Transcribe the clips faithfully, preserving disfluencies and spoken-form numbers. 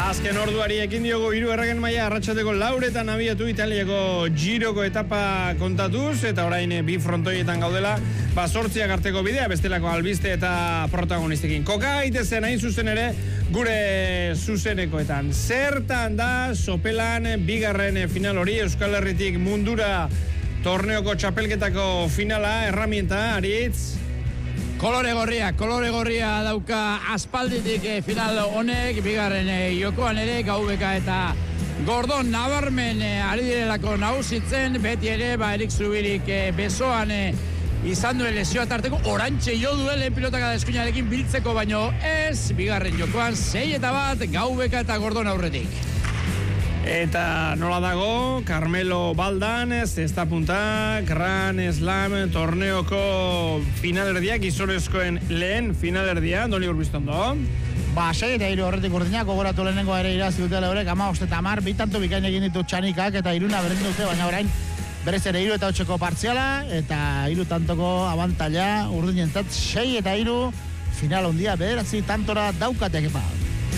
Azken orduari ekin diogo hiru erregen maila arratsaldeko lauretan abiatu Italiako Giroko etapa kontatuz, eta orain bi frontoietan gaudela, ba zortziak arteko bidea, bestelako albiste eta protagonistekin. Koka gaitezen hain zuzen ere, gure zuzenekoetan. Zertan da sopelan bigarren final hori Euskal Herritik mundura torneoko txapelketako finala, erramienta, Aritz? Kolore gorria, kolore gorria dauka aspalditik eh, final honek, bigarren eh, jokoan ere, Gaubeka eta Gordon nabarmen eh, ari direlako nagusitzen, beti ere, ba, Erik Zubirik eh, besoan eh, izan duen lesioa tarteko, orantxe jo duelen pilotaka da eskuinarekin biltzeko, baino ez, bigarren jokoan, sei eta bat, Gaubeka eta Gordon aurretik. Eta nola dago, Carmelo Baldan, zesta punta, Gran Slam torneoko finalerdia, gizonezkoen lehen finalerdia, Doni Urbiztondo. Ba, sei eta hiru horretik urdinak, gogoratu lehenengo ere irazi dutela horrek, ama oste eta mar, bitantu bikain egin ditu txanikak, eta iruna berdin dute, baina orain berez ere hiru eta otxeko partziala, eta hiru tantoko abantaila, urdinentzat, sei eta hiru, final ondia, bederatzi tantora daukateak epa.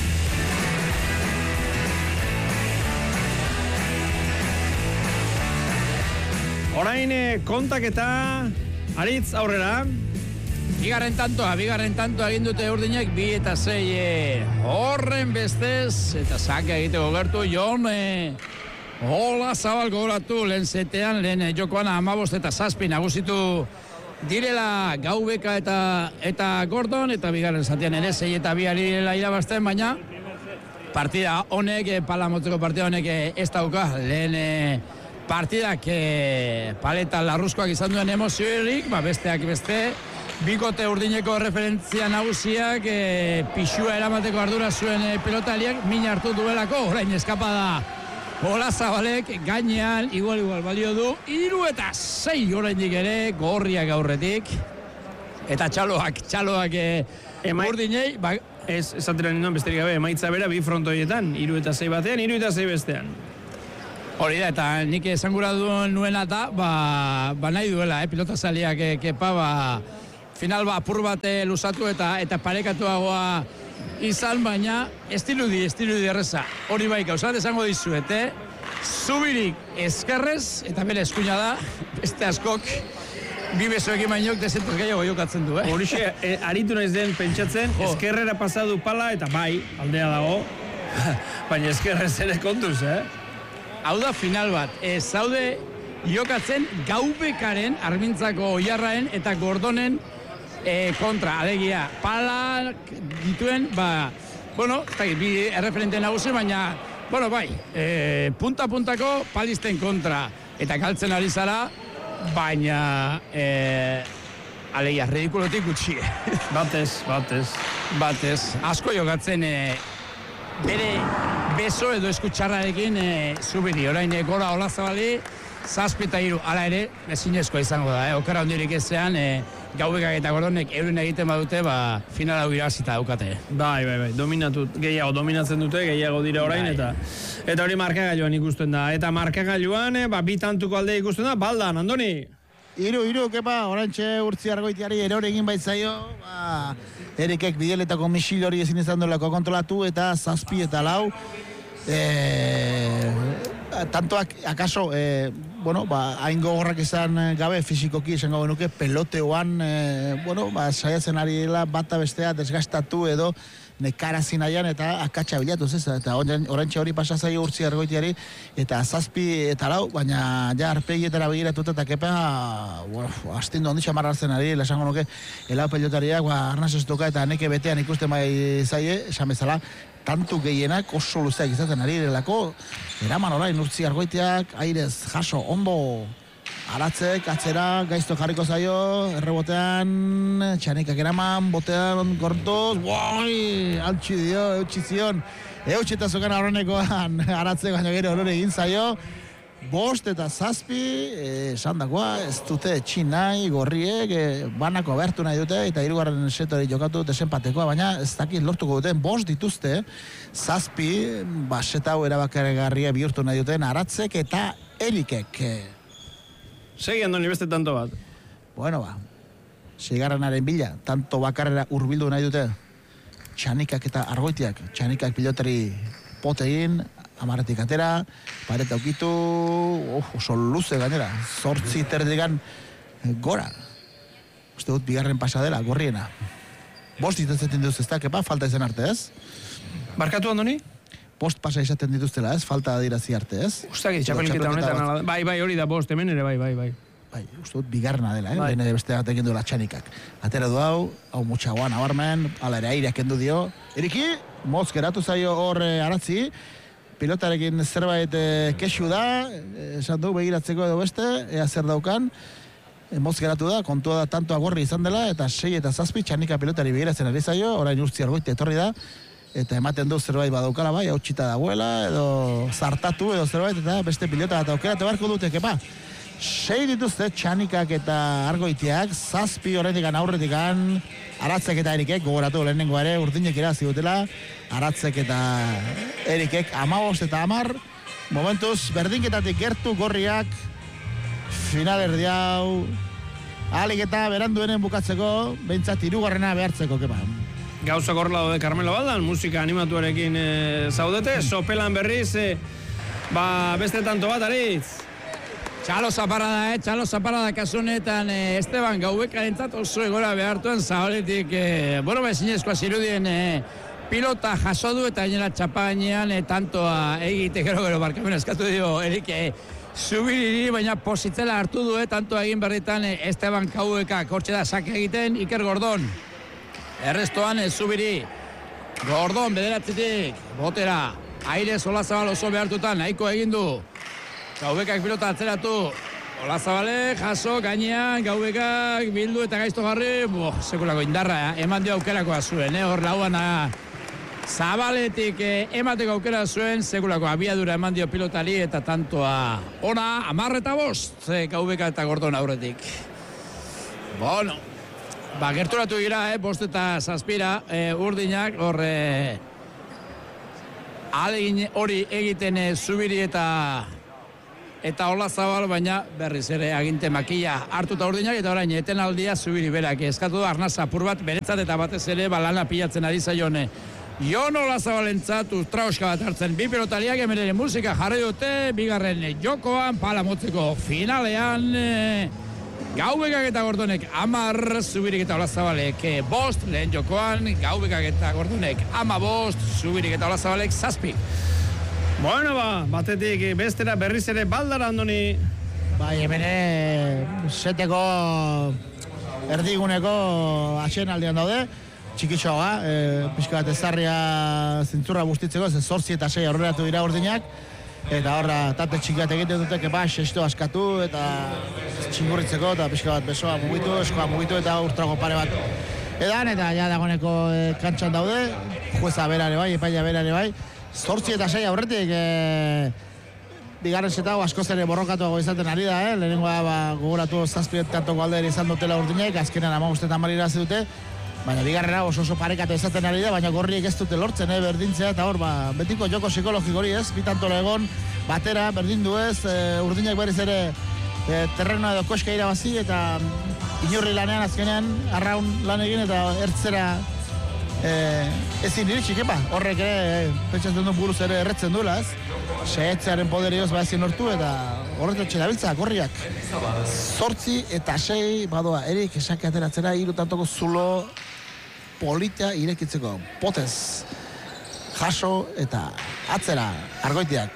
Orain kontaketa, Aritz aurrera. Bigarren tantoa, bigarren tantoa egin dute urdinek, bi eta sei e, horren bestez, eta saka egiteko gertu, Jon, e, hola zabal gogoratu, lehen zetean, lehen e, jokoan amabost eta zazpi nagusitu direla Gaubeka eta eta Gordon, eta bigarren zatean ere, sei eta bi ari direla irabazten, baina partida honek, e, palamotzeko partida honek e, ez dauka, lehen e, partidak e, paleta larruzkoak izan duen emozioerik, ba besteak beste, bikote urdineko referentzia nagusiak e, pixua eramateko ardura zuen e, pelotaliak min hartu duelako, orain eskapada Ola Zabalek gainean igual igual balio du, hiru eta sei oraindik ere gorriak aurretik, eta txaloak, txaloak e, Ema... urdinei, ba, ez esatera ninduen besterik gabe, emaitza bera bi frontoietan, hiru eta sei batean, hiru eta sei bestean. Hori da, eta nik esan gura duen nuena eta, ba, ba nahi duela, eh, pilotazaliak eh, kepa, ba, final ba, apur bat eh, lusatu eta eta parekatuagoa izan, baina estiludi, estiludi erreza. Hori bai, gauzat esango dizuet, eh? Zubirik eskerrez, eta bere eskuina da, beste askok, bi besoekin bainok desentuz gehiago jokatzen du, eh? Horixe, eh, aritu naiz den pentsatzen, oh. Eskerrera pasadu pala, eta bai, aldea dago, baina eskerrez ere kontuz, eh? Hau da final bat, ez zaude jokatzen Gaubekaren, Armintzako Oiarraen eta Gordonen e, kontra, alegia, pala dituen, ba, bueno, bi erreferente nagusi, baina, bueno, bai, e, punta-puntako palisten kontra, eta galtzen ari zara, baina, e, alegia, ridikulotik gutxi. Batez, batez. Batez, asko jokatzen, e, bere beso edo eskutxarrarekin e, Zubiri, orain e, gora Ola Zabali, zazpi eta hiru, ala ere, ezinezkoa izango da, eh? Okara hondirik ezean, e, Gaubekak eta Gordonek euren egiten badute, ba, finala irabazita daukate. Bai, bai, bai, dominatu, gehiago dominatzen dute, gehiago dira orain, bai. eta eta hori markagailuan ikusten da. Eta markagailuan, ba, bi tantuko alde ikusten da, Baldan, Andoni? Iru, iru, kepa, orantxe urtzi argoitiari erore egin baitzaio, ba, Erikek bideletako misil hori ezin izan dolako kontrolatu, eta zazpi eta lau, e, tantoak, akaso, e, bueno, ba, hain gogorrak izan gabe, fizikoki izango benuke, peloteoan, e, bueno, ba, saiatzen ari dela bata bestea desgastatu edo, nekarazi nahian eta akatsa bilatuz, ez? Eta orantxe hori pasazaio urtzi argoitiari, eta zazpi eta lau, baina ja arpegietara begiratuta eta kepa, bueno, astindu handi xamar hartzen ari, lesango nuke, elau pelotariak, ba, arnaz ez duka, eta neke betean ikusten bai zaie, esan bezala, tantu gehienak oso luzeak izaten ari delako, eraman orain urtzi argoitiak, airez, jaso, ondo, Aratzek, atzera, gaizto jarriko zaio, errebotean, txanikak eraman, botean, gortuz, boi, altxi dio, eutxi zion, eutxi eta zokan aurrenekoan, aratzek baino gero olore egin zaio, bost eta zazpi, esan dagoa, ez dute txin nahi, gorriek, e, banako abertu nahi dute, eta hirugarren setori jokatu desenpatekoa, baina ez dakit lortuko duten, bost dituzte, zazpi, baseta hau erabakargarria bihurtu nahi duten, aratzek eta Erikek. Segi, Andoni, beste tanto bat. Bueno, ba, sigarrenaren bila, tanto bakarrera hurbildu nahi dute, txanikak eta argoitiak, txanikak pilotari pote egin, amarretik atera, pareta ukitu, uf, oso luze gainera, zortzi terdigan gora. Uste dut bigarren pasadela, gorriena. Bost izaten duz ez da, kepa, falta izan arte ez? Barkatu Andoni? Bost pasa izaten dituztela ez, falta dirazi arte ez? Ustak, txapelketa honetan, ala, bai, bai, hori da bost, hemen ere, bai, bai, bai. Bai, uste dut bigarna dela, eh? Bai. Lehen ere beste bat egin duela txanikak. Atera du hau, hau mutxagoan abarmen, ala ere aireak kendu dio. Eriki, moz geratu zaio hor eh, aratzi, pilotarekin zerbait eh, kexu da, eh, esan du begiratzeko edo beste, ea zer daukan, eh, moz geratu da, kontua da tanto agorri izan dela, eta sei eta zazpi txanika pilotari begiratzen ari zaio, orain Urtzi Argoiti etorri da, eta ematen du zerbait badaukala bai, hau txita dagoela, edo zartatu edo zerbait, eta beste pilota bat aukera, eta beharko dute, kepa. Sei dituzte txanikak eta argoitiak, zazpi horretikan aurretikan, aratzek eta erikek, gogoratu lehenengo ere, urdinek irazi dutela, aratzek eta erikek amabost eta amar, momentuz, berdinketatik gertu gorriak, final erdi hau, ahalik eta beranduenen bukatzeko, behintzat hirugarrena behartzeko, kepa. Gauza gorla daude Carmelo Baldan, musika animatuarekin e, zaudete, sopelan berriz, e, ba, beste tanto bat, aritz. Txalo zaparra da, eh? Txalo zaparra da kasunetan eh, Esteban Gaubekarentzat oso egora behartuen zabaletik, eh, bueno, bezinezkoa zirudien eh, pilota jaso du eta gainera txapainean eh, tantoa egite gero gero barkamen eskatu dio Erik eh, Zubiriri, baina positzela hartu du, eh, tantoa egin berritan eh, Esteban Gaubekak hortxe da sake egiten Iker Gordon. Errestoan eh, Zubiri, Gordon bederatzitik, botera, aire Olazabal oso behartutan, nahiko egin du. Gaubekak pilota atzeratu, Olazabale, jaso, gainean, Gaubekak bildu eta gaizto garri, boh, sekulako indarra, eh? Eman dio aukerakoa zuen, eh? Hor lauan Zabaletik eh, emateko aukera zuen, sekulako abiadura eman dio pilotari eta tantoa ona, amar eta bost, eh, Gaubeka eta Gordon aurretik. Bueno, ba, gerturatu gira, eh? Bost eta zazpira, eh, urdinak, hor, eh, alegin hori egiten eh, Zubiri eta... eta Olazabal, baina berriz ere aginte makila hartuta urdinak, eta orain etenaldia Zubiri berak eskatu du arnaz apur bat beretzat eta batez ere balana pilatzen ari zaione. Jon Olazabalentzat ultrauska bat hartzen bi pilotariak hemen ere musika jarri dute, bigarren jokoan, pala motzeko finalean, e, Gaubekak eta Gordonek amar, Zubirik eta Olazabalek bost, lehen jokoan, Gaubekak eta Gordonek ama bost, Zubirik eta Olazabalek zazpi. Bueno, ba, batetik bestera berriz ere Baldara, Andoni. Bai, hemen seteko erdiguneko atxenaldian daude, txikitxoa, e, pixka bat ezarria zintzurra bustitzeko, ze zortzi eta sei aurreratu dira urdinak, eta horra tate txikiat egiten dute, kepa, sesto askatu, eta txingurritzeko, eta pixka bat besoa mugitu, eskoa mugitu, eta urtrago pare bat edan, eta ja dagoeneko e, kantxan daude, jueza berare bai, epaila berare bai, zortzi eta sei aurretik, e, bigarren setau askoz ere borrokatuago izaten ari da, eh? Lehenengoa ba, gogoratu zazpietantoko aldera izan dutela urdinek, azkenean amagustetan bali irazi dute, baina bigarrena oso oso parekatu izaten ari da, baina gorriek ez dute lortzen, eh, berdintzea, eta hor, ba, betiko joko psikologiko hori ez, bitantola egon, batera, berdindu ez, e, urdinek berriz ere e, terreno edo koska irabazi, eta inurri lanean azkenean, arraun lan egin, eta ertzera Eh, ezin iritsi, kepa, horrek ere, eh, pentsatzen duen buruz ere erretzen duela, ez? Sehetzearen poderioz ba ezin lortu, eta horretan txerabiltza, gorriak. Zortzi eta sei, badoa, erik esake ateratzera, hiru tantoko zulo politia irekitzeko. Potez, jaso eta atzera, argoitiak.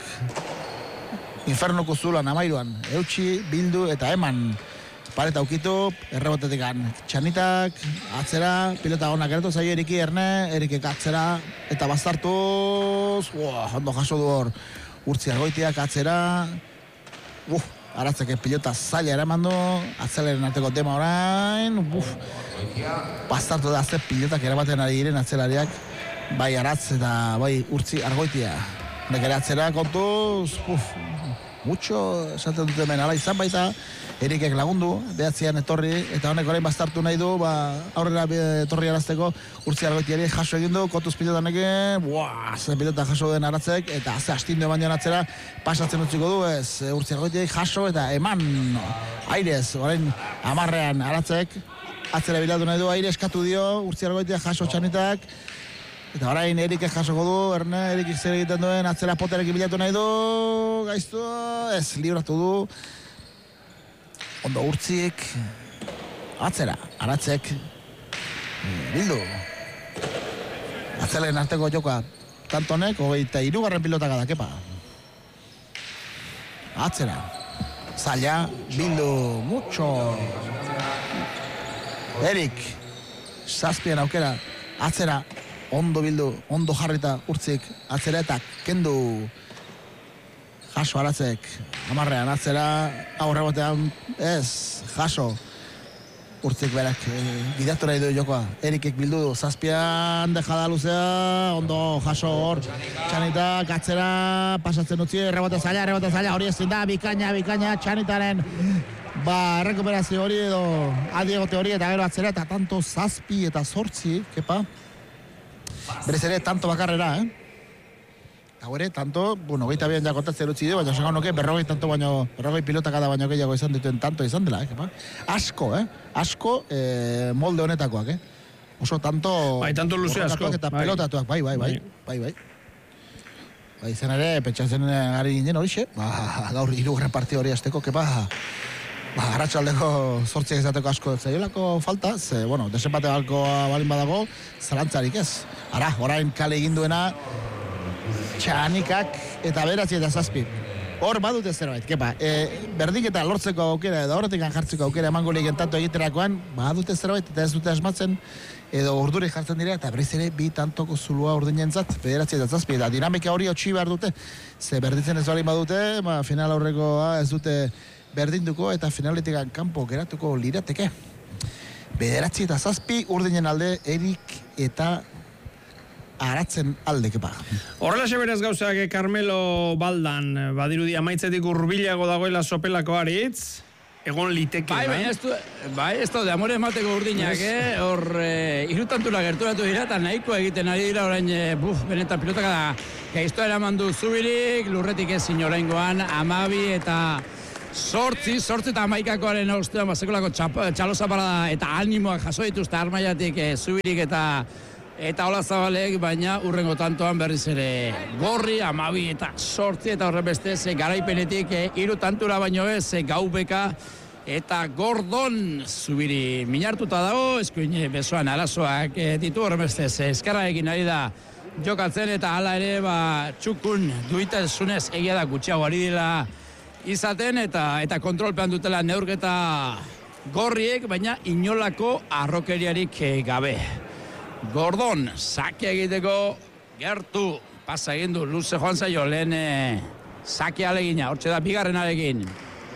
Infernoko zuloan, amairuan, eutxi, bildu eta eman. Pareta ukitu, errebotetik txanitak, atzera, pilota honak geratu zaio Eriki Erne, Erikek atzera, eta bazartuz, uah, ondo jaso du hor, Urtzi Argoitiak atzera, uf, aratzeke pilota zaila eraman du, atzeleren arteko tema orain, uf, bazartu da ze pilotak eramaten ari diren atzelariak, bai aratz eta bai Urtzi Argoitia, nekere atzera kontuz, uf, mucho esaten dute hemen ala izan baita, Erikek lagundu, behatzean etorri, eta honek orain baztartu nahi du, ba, aurrera etorri arazteko, Urtzi Argoitiari jaso egin du, kotuz pilotanekin, buah, ze pilota jaso den aratzek, eta ze astindu eman joan atzera, pasatzen utziko du, ez, Urtzi Argoitiari jaso eta eman, airez, orain amarrean aratzek, atzera bilatu nahi du, aire eskatu dio, Urtzi Argoitia jaso txanitak, Eta orain Erikek jasoko du, Erne, Erikek zer egiten duen, atzera Potterekin bilatu nahi du, gaiztu, ez, libratu du. Ondo Urtzik, atzera, Aratzek, bildu. Atzelen arteko jokoa, tantonek, hogeita hirugarren pilotaka da, kepa. Atzera, zaila, bildu, mucho. Erik, zazpien aukera, atzera, ondo bildu, ondo jarrita Urtzik, atzera eta kendu. Jaso Aratzek, amarrean, atzera, aurre batean, ez, jaso. Urtzik berak, e, gidatu nahi du jokoa. Erikek bildu du, zazpian, dejada luzea, ondo jaso hor. Txanitak, atzera, pasatzen utzi, errebote zaila, errebote zaila, hori ezin da, bikaina, bikaina, Txanitaren, ba, errekuperazio hori edo, adiegote hori, eta gero atzera, eta tanto zazpi eta zortzi, kepa. Berez ere, tanto bakarrera, eh? Hau ere, tanto, bueno, geita bian jakotatzen utzi du, baina segan nuke, berrogei tanto baino, berrogei pilota kada baino gehiago izan dituen tanto izan dela, eh, kepa? Asko, eh? Asko, eh, molde honetakoak, eh? Oso tanto... Bai, tanto luze asko. Eta bai. pelotatuak, bai, bai, bai, bai, bai. Bai, izan ere, pentsatzen ari ginen horixe, ba, gaur hirugarren partida hori azteko, kepa, ba, arratsaldeko zortziak izateko asko zaiolako falta, ze, bueno, desenpate balko balin badago, zalantzarik ez. Ara, orain kale egin duena, Txanikak eta beratzi eta zazpi. Hor badute zerbait, kepa. E, berdik eta lortzeko aukera edo horretik jartzeko aukera emango ligen tanto egiterakoan, badute zerbait eta ez dute asmatzen edo urduri jartzen dira eta berriz ere bi tantoko zulua urdinentzat, bederatzi eta zazpi. Eta dinamika hori hotxi behar dute. Ze berditzen ez balin badute, ba, final aurrekoa ez dute berdinduko eta finaletik kanpo geratuko lirateke. Bederatzi eta zazpi urdinen alde Erik eta Aratzen alde, kepa. Horrela beraz gauzak, Carmelo Baldan, badirudi amaitzetik hurbilago dagoela sopelako aritz, egon liteke. Bai, baina ez du, bai, ez daude, amore emateko urdinak, eh? Hor, eh, irutantura gerturatu dira, eta nahiko egiten ari dira, orain, eh, buf, benetan pilotaka da, gaiztoa eraman du Zubirik, lurretik ezin oraingoan, amabi eta sortzi, sortzi eta amaikakoaren ostean, basekolako txalozapara da, eta animoak jaso dituzte armaiatik, eh, Zubirik eta Eta hola zabalek, baina urrengo tantoan berriz ere gorri, amabi eta sortzi eta horren beste ze garaipenetik e, iru tantura baino ez, e, Gaubeka eta Gordon Zubiri minartuta dago, eskuin besoan arazoak e, ditu horren beste ze eskarra egin ari da jokatzen eta hala ere ba, txukun duitasunez egia da gutxiago ari dela izaten eta eta kontrolpean dutela neurketa gorriek, baina inolako arrokeriarik e, gabe. Gordon, sake egiteko gertu, pasa egin du, luze joan zaio, lehen e, sake alegina, hortxe da bigarren alegin.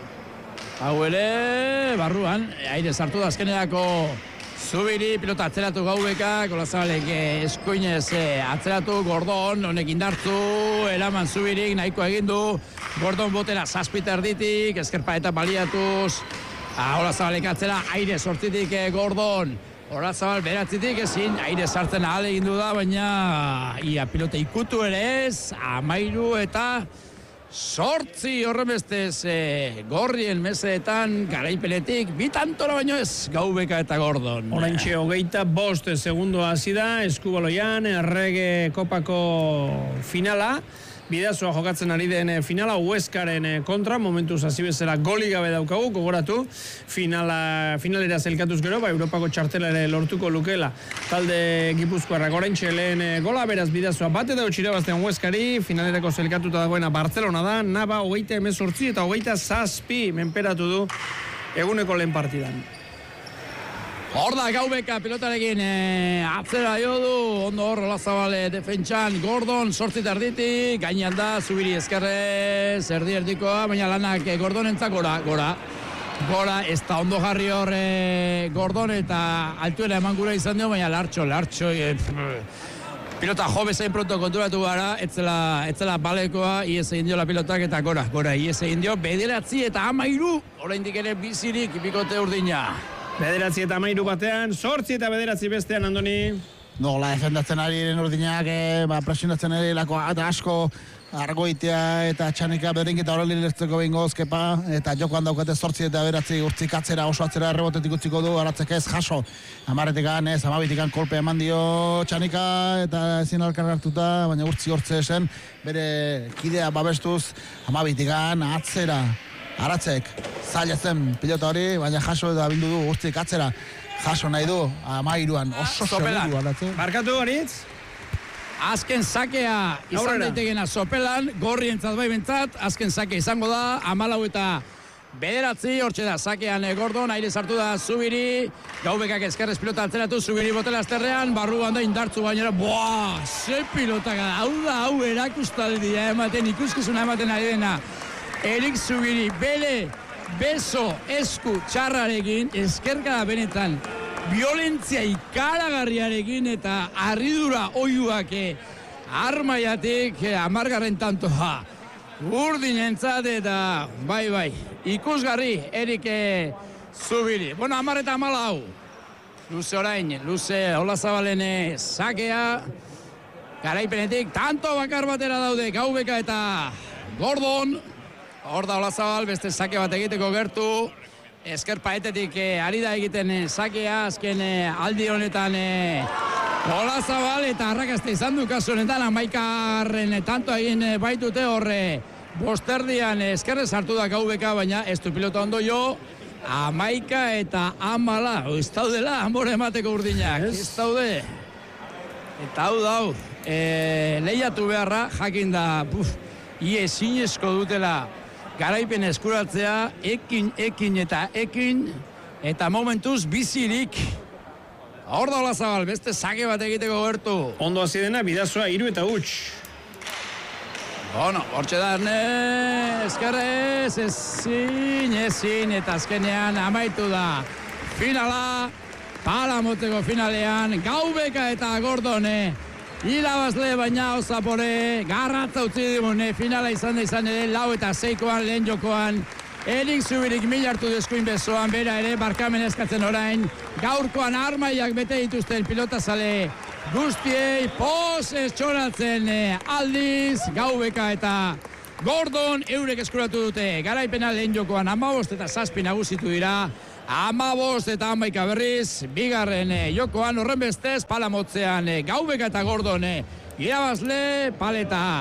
Hau ere, barruan, aire sartu da azkenerako Zubiri, pilota atzeratu Gaubeka, Kolazabalek eskuinez e, atzeratu Gordon, honek indartu, eraman Zubirik, nahiko egin du, Gordon botera zazpita erditik, eskerpa eta baliatuz, Kolazabalek atzera, aire sortzitik e, Gordon, Horazabal beratzitik ezin, aire sartzen ahal egin du da, baina ia pilota ikutu ere ez, amairu eta sortzi horren bestez e, gorrien meseetan garaipenetik, bitantora baino ez, Gaubeka eta Gordon. Oraintxe hogeita bost segundo hasi da, Eskubaloian, Errege Kopako finala, Bidazoa jokatzen ari den finala Hueskaren kontra, momentuz hasi bezala goli gabe daukagu, gogoratu, finala, finalera zelkatuz gero, ba, Europako txartela ere lortuko lukela. Talde Gipuzkoarrak oraintxe lehen gola, beraz Bidazoa bat eta utxirabazten Hueskari, finalerako zelkatuta dagoena Barcelona da, Naba hogeita hemezortzi eta hogeita zazpi menperatu du eguneko lehen partidan. Hor da Gaubeka pilotarekin e, atzera jo du, ondo hor Olazabale defentsan, Gordon sortzi tarditik, gainean da, Zubiri ezkerrez, erdi erdikoa, baina lanak e, Gordon entzak gora, gora, gora, ez da ondo jarri hor e, Gordon eta altuera eman gura izan dio, baina lartxo, lartxo, e, pilota jo bezain pronto konturatu gara, etzela, etzela balekoa, ies egin dio la pilotak eta gora, gora, ies egin dio, bederatzi eta amairu, oraindik ere bizirik bikote urdina. Bederatzi eta amairu batean, sortzi eta bederatzi bestean, Andoni. nola defendatzen ari diren urdinak, e, ba, presionatzen ari lako, eta asko Argoitea eta Txanika berinketa horreli lertzeko behingoz, kepa, eta jokoan daukate zortzi eta beratzi urtzik atzera, oso atzera errebotetik utziko du, aratzek ez jaso. Amarretikan ez, amabitikan kolpe eman dio Txanika eta ezin alkar hartuta, baina urtzi hortze esen, bere kidea babestuz, amabitikan atzera. Aratzek, zaila zen pilota hori, baina jaso eta bildu du urtzik atzera. Jaso nahi du, amairuan, oso seguru aratzek. Barkatu horitz? Azken sakea izan daitegena Sopelan, gorri entzat bai bentzat, azken sake izango da, amalau eta bederatzi, hortxe da, sakean Gordon, aire sartu da Zubiri, Gaubekak ezkerrez pilota atzeratu, Zubiri botela azterrean, barruan da indartzu bainera, boa, ze pilotaka, hau da, hau erakustaldia ematen, ikuskizuna ematen ari dena, Erik Zubiri, bele, beso, esku, txarrarekin, ezkerka da benetan, violentzia ikaragarriarekin eta harridura oiuak armaiatik amargarren tantoa. Urdinentzat eta bai bai, ikusgarri Erik Zubiri. Bueno, amar eta amalau. Luze orain, luze Olazabalen sakea. Garaipenetik tanto bakar batera daude Gaubeka eta Gordon. Hor da Olazabal, beste sake bat egiteko gertu. Esker paetetik eh, ari da egiten eh, sakea, azken eh, aldi honetan eh, Olazabal eta arrakazte izan du kasu honetan, amaikarren eh, tanto egin eh, baitute horre bosterdian eh, eskerrez hartu da Gaubeka, baina ez du pilota ondo jo, amaika eta amala, ez daudela, amore emateko urdinak, ez daude. Eta hau da hau, eh, lehiatu beharra, jakin da, buf, ie zinezko dutela, garaipen eskuratzea, ekin, ekin eta ekin, eta momentuz bizirik. Hor da Olazabal, beste sake bat egiteko gertu. Ondo hasi dena, bidazoa hiru eta huts. Bueno, hortxe da, erne, eskerrez, ezin, ezin, eta azkenean amaitu da. Finala, pala moteko finalean, Gaubeka eta Gordone. Irabazle baina Osapore, garratza utzi dimune, finala izan da izan ere, lau eta seikoan lehen jokoan. Erik Zubirik mil hartu deskuin bezoan, bera ere, barkamen eskatzen orain. Gaurkoan armaiak bete dituzten pilotazale guztiei, pozez txoratzen aldiz, Gaubeka eta Gordon eurek eskuratu dute. Garaipena lehen jokoan amabost eta zazpi nagusitu dira. Amabost eta amaika berriz, bigarren eh, jokoan horren bestez, palamotzean eh, Gaubeka eta Gordon eh, irabazle, paleta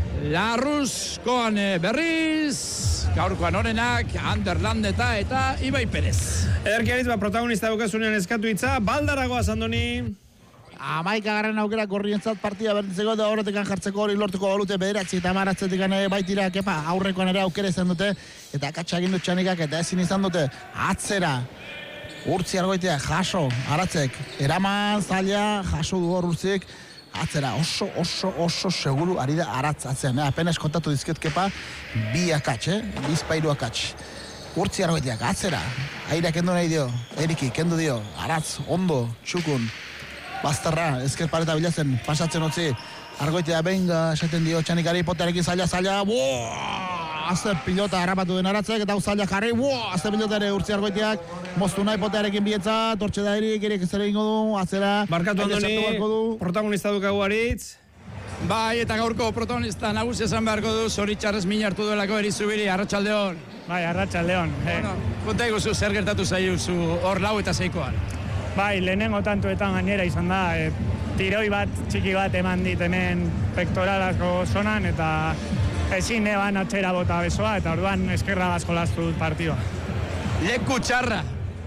Larruzkoan eh, berriz, gaurkoan honenak, Ander Landeta eta Ibai Perez. Ederki aritz, ba, protagonista daukazunean eskatu hitza, baldaragoa Andoni. Amaika garren aukera korrientzat partida berdintzeko eta horretekan jartzeko hori lortuko balute bederatzi eta amaratzetik baitira kepa aurrekoan ere aukera izan dute eta akatsa egin dut Txanikak eta ezin izan dute atzera Urtzi Argoitea jaso aratzek eraman zaila jaso du hor Urtzik atzera oso oso oso seguru ari da aratz atzean, eh? Apenas kontatu dizket kepa bi akats, eh? bizpairu akats. Urtzi Argoiteak atzera aira kendu nahi dio, Eriki kendu dio, aratz ondo, txukun. Bastarra, ezker pareta bilatzen, pasatzen utzi. Argoitea behin esaten dio Txanikari potearekin zaila, zaila, buaa! Azte pilota harrapatu den aratzek, eta zaila jarri, buaa! Azte pilota ere Urtzi Argoiteak, moztu nahi potearekin bietza, tortxe da erik, erik ez ere ingo du, atzera. Barkatu Andoni, protagonista dukagu aritz. Bai, eta gaurko protagonista nagusi esan beharko du, zoritxarrez min hartu duelako Erik Zubiri, Arratsaldeon. Bai, Arratsaldeon. Eh. Bueno, konta iguzu zer gertatu zaizu hor lau eta seikoan. Bai, lehenengo tantuetan gainera izan da, e, tiroi bat, txiki bat eman dit hemen pektoralako zonan, eta ezin eban atxera bota besoa, eta orduan eskerra asko lastu dut partioa. Leku txarra,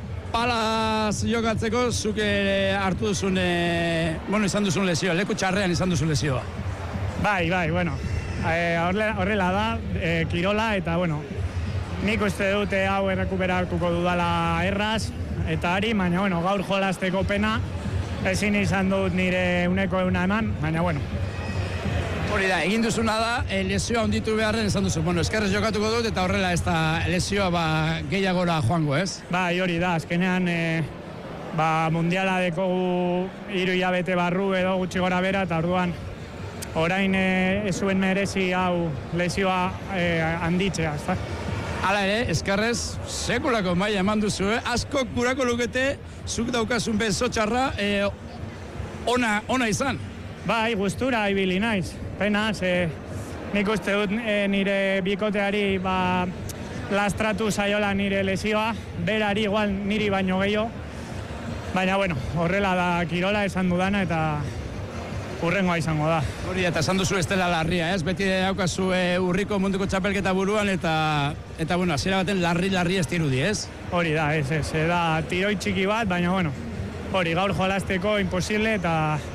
palaz jokatzeko, zuke hartu duzun, e, bueno, izan duzun lesioa, leku txarrean izan duzun lesioa. Bai, bai, bueno, e, horrela da, e, kirola, eta bueno, nik uste dute hau errekuperatuko dudala erraz, eta ari, baina, bueno, gaur jolasteko pena, ezin izan dut nire uneko euna eman, baina, bueno. Hori da, egin duzuna da, e, lesioa onditu beharren esan duzu. Bueno, eskerrez jokatuko dut, eta horrela ez da lesioa ba, gehiagora joango, ez? Bai, hori da, azkenean, e, ba, mundiala dekogu hiru hilabete barru edo gutxi gora bera, eta orduan, orain e, ez zuen merezi hau lesioa e, handitzea, ez da? Hala ere, eskerrez, sekulako maila eman duzu, eh? Asko kurako lukete, zuk daukasun bezo txarra, eh, ona, ona izan. Bai, gustura ibili naiz. Pena, ze nik uste dut e, nire bikoteari ba, lastratu zaiola nire lesioa, berari igual niri baino gehiago. Baina, bueno, horrela da kirola esan dudana eta urrengoa izango da. Hori, eta esan duzu ez dela larria, ez? Beti daukazu e, urriko munduko txapelketa buruan eta, eta bueno, hasiera baten larri-larri ez dirudi, ez? Hori da, ez, ez, da tiroi txiki bat, baina, bueno, hori gaur jolasteko imposible eta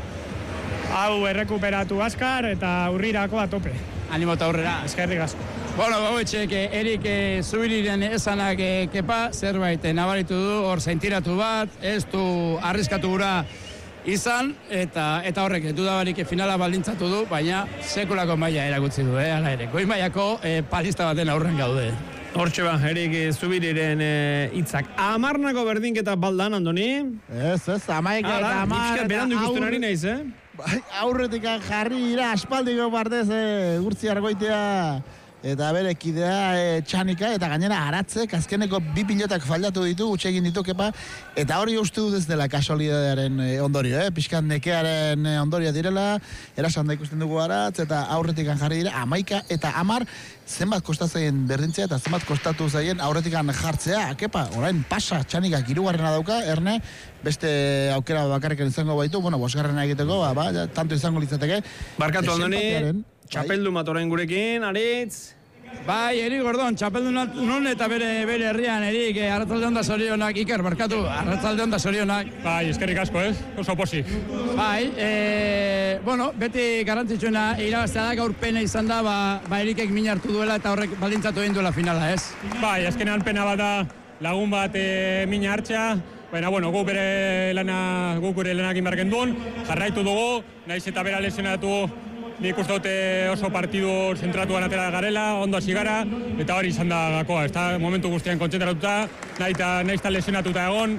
hau errekuperatu azkar eta urrirako a tope. Animo eta aurrera. Eskerrik asko. Bueno, Gauetxek, Erik e, Zubiriren esanak e, kepa, zerbait e, nabaritu du, hor zaintiratu bat, ez du arriskatu gura izan, eta eta horrek dudabarik finala baldintzatu du, baina sekulako maila erakutsi du, eh, ala ere. Goi mailako e, palista baten aurren gaude. Hortxe ba, Erik Zubiriren hitzak. E, Amarnako berdinketa baldan, Andoni? Ez, ez, amaika eta amar. Ipskat berandu ikusten ari naiz, eh? Bai, aurretik jarri ira aspaldiko partez e, Urtzi Argoitea eta bere kidea e, Txanika eta gainera Aratzek azkeneko bi pilotak faldatu ditu, utxe egin ditu kepa, eta hori uste dut ez dela kasualidadearen e, ondorio, eh? Pixkan nekearen e, ondoria direla, erasan da ikusten dugu Aratz eta aurretik jarri dira amaika eta amar, zenbat kostatzen berdintzea eta zenbat kostatu zaien aurretik jartzea, kepa, orain pasa Txanikak hirugarrena dauka, erne, beste aukera bakarrekin izango baitu, bueno, bosgarrena egiteko, ba, ba, ja, tanto izango litzateke. Barkatu, Andoni, txapeldu matoren gurekin, Aritz. Bai, Erik Gordon, txapeldu nun eta bere, bere herrian, Erik, eh, arratzalde onda zorionak, Iker, barkatu, arratzalde onda zorionak. Bai, eskerrik asko, ez? Oso posi. Bai, e, bueno, beti garrantzitsuena irabaztea da, gaur pena izan da, ba, ba Erikek min hartu duela eta horrek baldintzatu egin duela finala, ez? Bai, azkenean pena bat da lagun bat e, min hartzea, baina, bueno, gu bere lana, gu gure lanak inbarken duen, jarraitu dugu, naiz eta bera lesionatu, nik uste dute oso partidu zentratuan atera garela, ondo hasi gara, eta hori izan da gakoa, ez da momentu guztian kontzentratuta, nahi eta lesionatuta egon,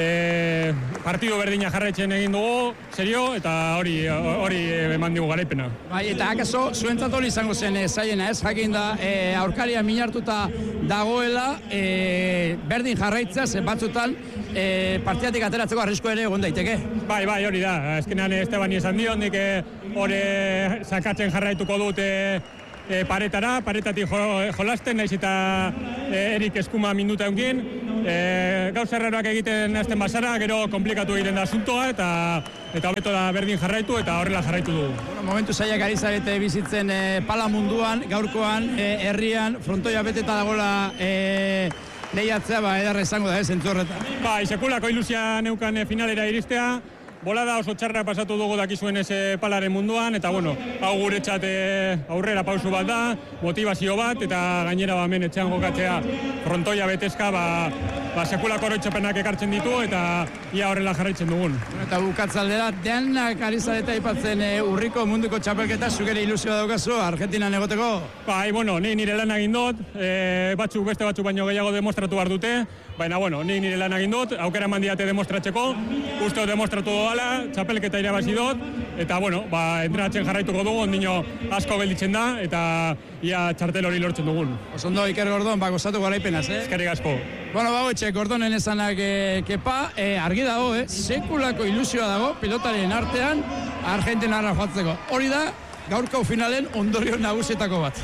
e, partidu berdina jarraitzen egin dugu, serio, eta hori hori eman digu garaipena. Bai, eta akaso, zuentzat hori izango zen e, zaiena, ez? Jakin da, e, aurkaria minartuta dagoela, e, berdin jarraitzea, ze batzutan, e, partidatik ateratzeko arrisko ere egon daiteke. Bai, bai, hori da. Azkenean Estebani esan dio, nik hori sakatzen jarraituko dute e, paretara, paretatik jo, jolasten, naiz eta e, Erik eskuma minuta eunkin. E, gauz erraroak egiten azten basara, gero komplikatu egiten da asuntoa, eta eta hobeto da berdin jarraitu, eta horrela jarraitu dugu. Bueno, momentu zaiak ari zarete bizitzen e, pala munduan, gaurkoan, e, herrian, frontoia beteta dagoela e, lehiatzea, ba, edarra izango da, ez, entzu horretan. Bai, sekulako ilusia neukan finalera iristea, bolada oso txarra pasatu dugu dakizuen ez palaren munduan, eta bueno, hau guretzat aurrera pausu bat da, motivazio bat, eta gainera ba, hemen etxean jokatzea frontoia betezka, ba, ba sekulako oroitzapenak ekartzen ditu, eta ia horrela jarraitzen dugun. Eta bukatzaldera, denak ari zareta aipatzen e, urriko munduko txapelketa, zugere ilusioa daukazu, Argentinan egoteko? Bai, bueno, ni nire lan egin dut, e, batzuk beste batzuk baino gehiago demostratu behar dute, baina, bueno, ni nire lan egin dut, aukera mandiate demostratzeko, uste demostratu doala, txapelketa irabazi dut, eta, bueno, ba, entrenatzen jarraituko dugu, ondino asko gelditzen da, eta ia txartel hori lortzen dugun. Osondo, Iker Gordon, ba, gozatu garaipenaz, eh? Eskerrik asko. Bueno, ba, etxe, Gordonen esanak e, kepa, e, argi dago, eh? Sekulako ilusioa dago, pilotarien artean, Argentinara joatzeko. Hori da, gaurko finalen ondorio nagusietako bat.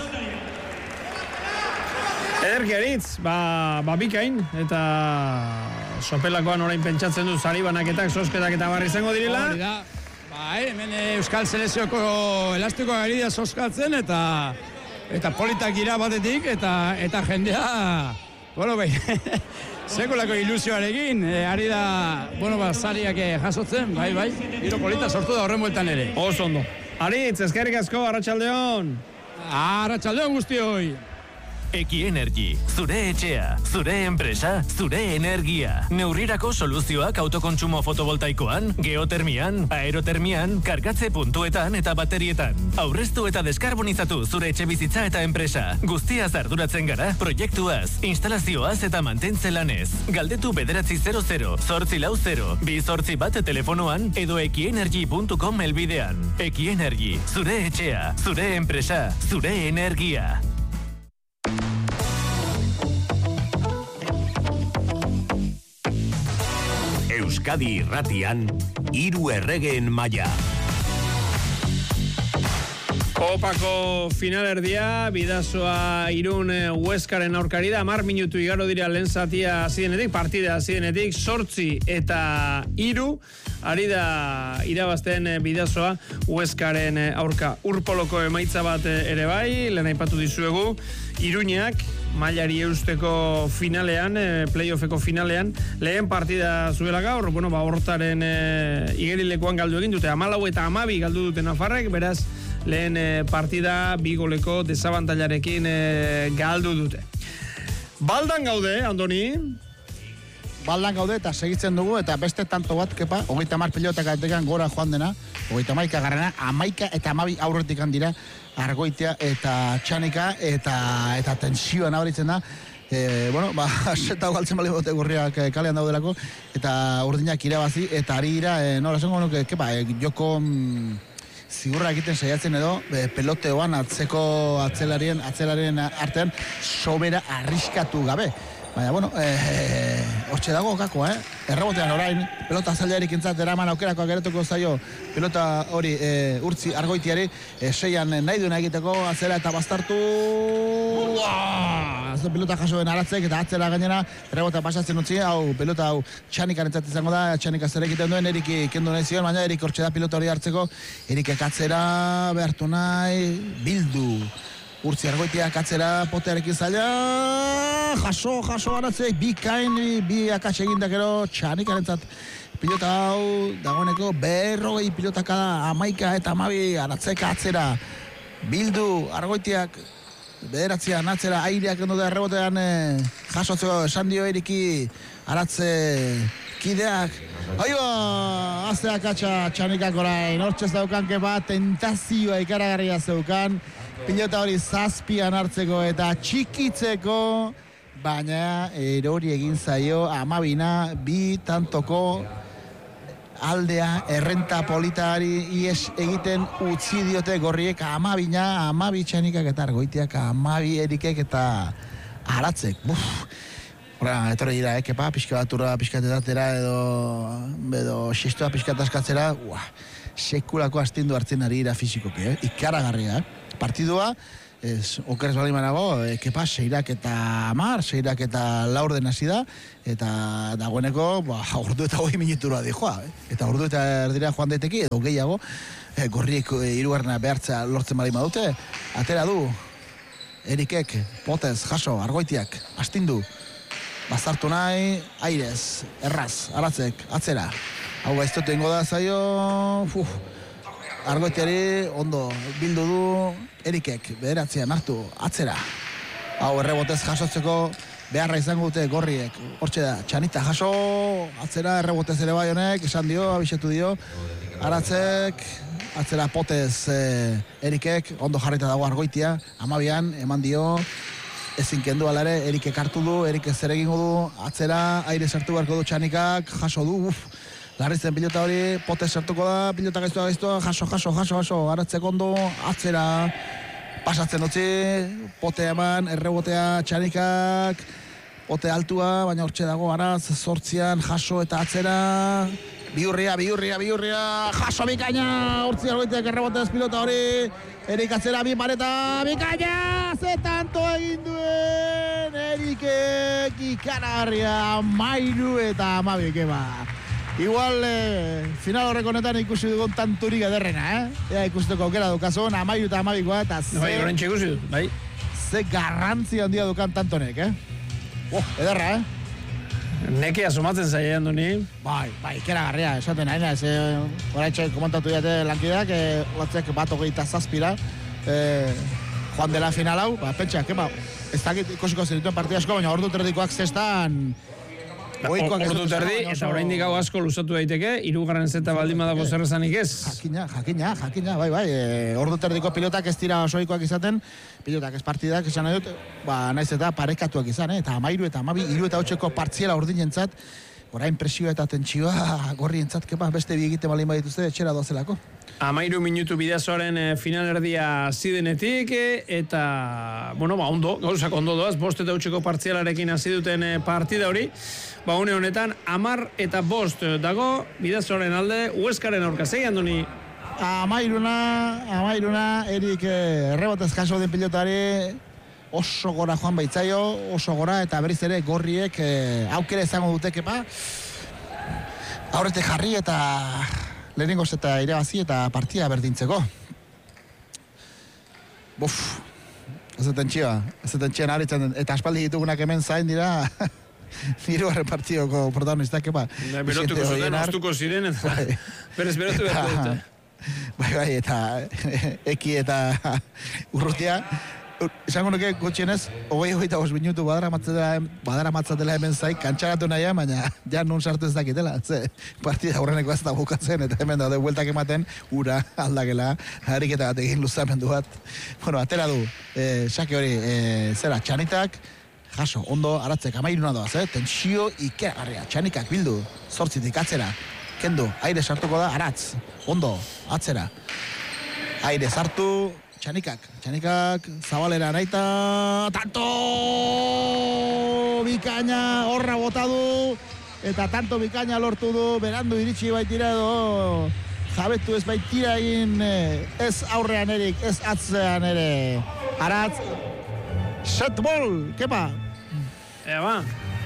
Ederki Aritz, ba, ba bikain, eta sopelakoan orain pentsatzen du sari banaketak, sosketak eta barri izango direla. Hori da, ba, eh, hemen Euskal Selezioko elastikoa gari da soskatzen, eta eta politak gira batetik, eta eta jendea, bueno, bai, sekulako ilusioarekin, e, ari da, bueno, ba, sariak jasotzen, bai, bai, giro polita sortu da horren bueltan ere. Oso ondo. Aritz, eskerrik asko, Arratsaldeon. Arratsaldeon guztioi. Eki Energy, zure etxea, zure enpresa, zure energia. Neurrirako soluzioak autokontsumo fotovoltaikoan, geotermian, aerotermian, kargatze puntuetan eta baterietan. Aurreztu eta deskarbonizatu zure etxe bizitza eta enpresa. Guztiaz arduratzen gara, proiektuaz, instalazioaz eta mantentze lanez. Galdetu bederatzi zero zero, zortzi lau zero, bi zortzi bat telefonoan edo ekienergy puntu com elbidean. Eki Energy, zure etxea, zure enpresa, zure energia. Euskadi Irratian, Hiru Erregeen Maila. Kopako finalerdia, Bidasoa Irun Hueskaren aurkari da, hamar minutu igaro dira lehen zatia hazidenetik, partida hazidenetik, sortzi eta hiru, ari da irabazten Bidasoa Hueskaren aurka. Urpoloko emaitza bat ere bai, lehen aipatu dizuegu, Iruñak mailari eusteko finalean, playoffeko finalean, lehen partida zuela gaur, bueno, ba, hortaren e, igerilekoan galdu egin dute, hamalau eta hamabi galdu dute Nafarrek, beraz, lehen e, partida bi goleko desabantailarekin e, galdu dute. Baldan gaude, Andoni? Baldan gaude eta segitzen dugu, eta beste tanto bat, kepa, hogeita hamar pilotak atekan gora joan dena, hogeita hamaika garrana, hamaika eta hamabi aurretik handira, Argoitia eta Txanika, eta eta tensioa nabaritzen da. E, bueno, ba, seta galtzen bali bote gurriak kalean daudelako, eta urdinak irabazi, eta ari ira, e, nola zengo nuke, kepa, e, joko mm, zigurra egiten saiatzen edo, e, peloteoan atzeko atzelarien, atzelarien artean sobera arriskatu gabe. Baina, bueno, hortxe e, dago gakoa, eh? Errebotean orain, pelota zailarik entzat eraman aukerakoa geretuko zaio, pelota hori e, urtzi Argoitiari, e, seian nahi duena egiteko, atzera eta bastartu, Uaa! Pelota jasoen aratzek eta atzera gainera, errebota pasatzen utzi, hau, pelota hau Txanikan entzat izango da, Txanika zer egiten duen, Erik kendu nahi zion, baina Erik hortxe da pelota hori hartzeko, Erik ekatzera, behartu nahi, bildu. Urtzi Argoitiak atzera potearekin zaila, jaso, jaso aratzek, bi kain, bi akatxe egindakero, Txanikan entzat pilota hau, dagoeneko berrogei pilotaka da, amaika eta amabi aratzek atzera, bildu Argoitiak, bederatzean atzera aireak endo da errebotean e, jasotzeko esan dio Eriki aratze kideak. Aiba, azte akatxa Txanikak orain, hortxez daukan kepa, tentazioa ikaragarria zeukan, pilota hori zazpian hartzeko eta txikitzeko, baina erori egin zaio amabina bi tantoko aldea errenta politari ies egiten utzi diote gorriek amabina, amabi Txanikak eta Argoitiak, amabi Erikek eta aratzek. Buf, Hora, etorri dira, ekepa, pixka bat urra, pixka tetatera edo, edo xestoa pixka taskatzera, ua, sekulako astindu hartzen ari ira fizikoki, eh? Ikaragarria, eh? Partidua, ez, okerez bali manago, ekepa, seirak eta amar, seirak eta laurden hasi da, eta dagoeneko, ba, ordu eta hoi minutura dihoa, eh? Eta ordu eta erdira joan daiteki, edo gehiago, eh, gorriek hirugarrena behartza lortzen bali madute, atera du, Erikek, potez, jaso, Argoitiak, astindu, bazartu nahi, airez, erraz, aratzek, atzera. Hau gaiztotu ingo da zaio, uf, Argoitiari ondo bildu du, Erikek, bederatzean hartu, atzera. Hau errebotez jasotzeko beharra izango dute gorriek, hortxe da, Txanita jaso, atzera errebotez ere bai honek, esan dio, abixetu dio, aratzek, atzera potez eh, Erikek, ondo jarrita dago Argoitia, amabian, eman dio, ezin kendu alare, Erikek hartu du, Erikek zer egingo du, atzera, aire sartu beharko du Txanikak, jaso du, uf, larrizten pilota hori, potez sartuko da, pilota gaiztua gaiztua, jaso, jaso, jaso, jaso, aratzek ondo, atzera, pasatzen utzi, pote eman, errebotea Txanikak, pote altua, baina hortxe dago, araz, zortzian, jaso eta atzera, Biurria, biurria, biurria, jaso bikaina, urtzi Argoitiak errebotez pilota hori, Erik atzera bi pareta, bikaina, ze tanto egin duen, Erikek ikaragarria, mairu eta amabik eba. Igual, eh, final horreko honetan ikusi dugun tanturik ederrena, eh? Ea ikusteko aukera dukazun, amairu eta amabikoa, eta ze... Bai, horrentxe ikusi dut, bai. Ze garrantzi handia dukan tantonek, eh? Oh, ederra, eh? Neki asomatzen zaiean du ni. Bai, bai, ikeragarria, esaten nahi naiz, eh, oraintxe komentatu diate lankideak, eh, latzek bat hogeita zazpira, eh, joan dela final hau, ba, pentsa, kema, ez dakit ikusiko zenituen partida asko, baina ordu terdikoak zestan, ordu terdi, eta oraindik hau asko luzatu daiteke, hirugarren zeta baldin badago zer esanik ez. Jakina, jakina, jakina, bai, bai, e, ordu terdiko pilotak ez dira osoikoak izaten, pilotak ez partidak, esan nahi dut, ba, naiz eta parekatuak izan, eh? Eta amairu eta amabi, hiru eta hotxeko partziela ordinentzat, orain presioa eta tentsioa gorrientzat, kepa, beste bi egite balin badituzte, etxera doazelako. Amairu minutu bidazoaren e, finalerdia zidenetik, e, eta, bueno, ba, ondo, gauzak ondo doaz, bost eta utxeko partzialarekin hasi duten e, partida hori, ba, une honetan, amar eta bost dago, bidazoaren alde, Hueskaren aurka, zei, Andoni? Amairuna, amairuna, erik eh, errebotez jaso den pilotari, oso gora joan baitzaio, oso gora, eta berriz ere gorriek eh, aukera izango dutekepa. Aurretik jarri eta lehenengoz eta irabazi eta partida berdintzeko. Buf, ez duten txioa, ez duten txioan aritzen, eta aspaldi ditugunak hemen zain dira, hirugarren partidoko protagonistak, epa. Berotuko zuten, oztuko ziren, eta berez berotu behar dute. Bai, bai, eta eki eta urrutia. Esango nuke gutxienez, hogei hogeita bost minutu badara matzatela hemen zaik, kantxaratu nahian, baina ja nun sartu ez dakitela. Ze, partida aurreneko ez da bukatzen, eta hemen daude bueltak ematen, ura aldakela, hariketa bat egin luzamendu bat. Bueno, atera du, eh, sake hori, eh, zera, txanitak, jaso, ondo, aratzek, amairuna doaz, eh? Tensio ikeragarria, txanikak bildu, zortzitik atzera, kendu, aire sartuko da, aratz, ondo, atzera, aire sartu, txanikak, txanikak, zabalera naita, tanto, bikaina, horra bota du, eta tanto bikaina lortu du, berandu iritsi baitira edo, jabetu ez baitira egin, ez aurrean erik, ez atzean ere, aratz, setbol, kepa? Ea ba.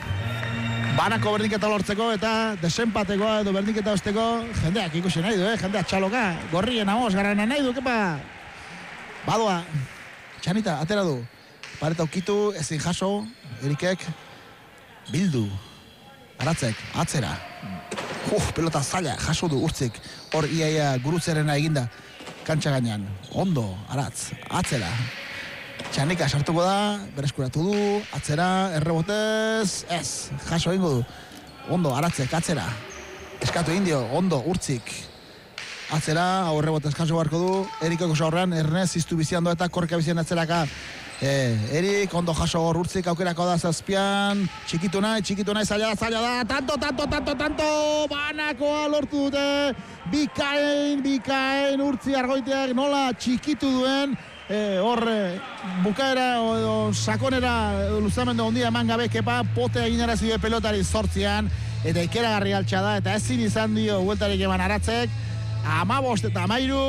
Banako berdinketa lortzeko eta desenpatekoa edo berdinketa osteko, jendeak ikusi nahi du, eh? Jendeak txaloka, gorrien amos, garrana nahi du, kepa? Badoa, txanita, atera du. Pareta ukitu, ezin jaso, erikek, bildu, aratzek, atzera. Uf, pelota zaila, jaso du urtzik, hor iaia gurutzerena eginda, kantxa gainean. Ondo, aratz, atzera. Txanika sartuko da, bereskuratu du, atzera, errebotez, ez, jaso egingo du. Ondo, aratzek, atzera. Eskatu indio, ondo, urtzik. Atzera, hau errebotez jaso beharko du. Erikoko zaurrean, Ernest iztu biziando eta korka bizian atzeraka. E, Erik, ondo jaso hor urtzik, aukerako da zazpian. Txikitu nahi, txikitu nahi, zaila da, zaila da. Tanto, tanto, tanto, tanto, banakoa lortu dute. Bikain, bikain, urtzi argoiteak nola txikitu duen. E, hor, bukaera, edo, sakonera, luzamendu ondia eman gabe, kepa, pote egin arazi due pelotari zortzian. Eta ikeragarri altxa da, eta ezin izan dio hueltarik eman aratzek. Amabost eta amairu,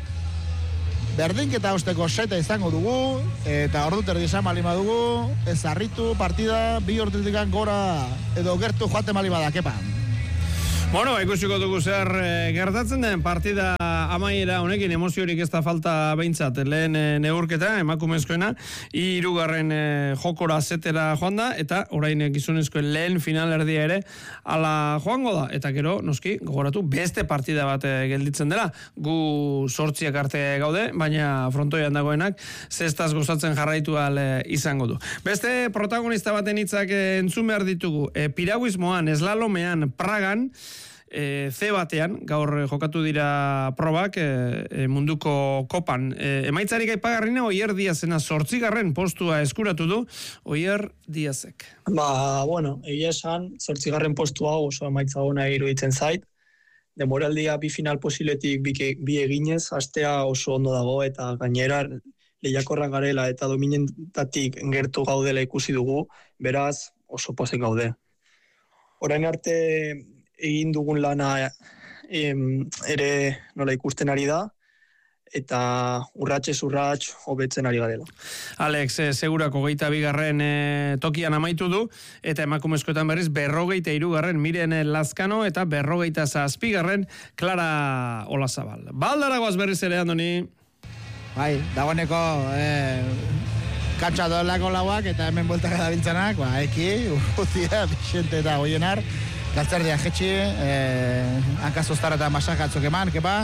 berdinketa osteko seta izango dugu, eta ordu terdi esan malima dugu, ez harritu partida, bi ordutik gora edo gertu joate malima da, kepa. Bueno, ikusiko dugu zer e, gertatzen den partida amaiera honekin emoziorik ez da falta behintzat lehen e, neurketa emakumezkoena hirugarren e, jokora zetera joan da eta orain gizonezkoen lehen finalerdia ere ala joango da eta gero noski gogoratu beste partida bat e, gelditzen dela gu zortziak arte gaude baina frontoian dagoenak zestaz gozatzen jarraitu al e, izango du. Beste protagonista baten hitzak e, entzun behar ditugu e, piraguismoan, eslalomean, Pragan E, C batean, gaur jokatu dira probak e, munduko kopan. E, emaitzarik aipagarrina Oier Diazena zortzigarren postua eskuratu du Oier Diazek. Ba, bueno, egia esan, zortzigarren postua oso emaitza ona iruditzen zait. Demoraldia bi final posiletik bi, bi eginez, astea oso ondo dago eta gainera lehiakorra garela eta dominentatik gertu gaudela ikusi dugu, beraz oso pozik gaude. Orain arte egin dugun lana em, ere nola ikusten ari da, eta urratxez urratx hobetzen ari garela. Alex, eh, segurako geita bigarren eh, tokian amaitu du, eta emakumezkoetan berriz berrogeita irugarren Miren Lazkano, eta berrogeita zazpigarren Clara Olazabal. Baldaragoaz berriz ere, Andoni? Bai, dagoeneko eh, kantxa doelako lauak, eta hemen bueltak edabiltzanak, ba, eki, urrutia, Bixente eta Oienar, galtzardia jetxi, eh, hankazoztara eta masakatzok eman, kepa.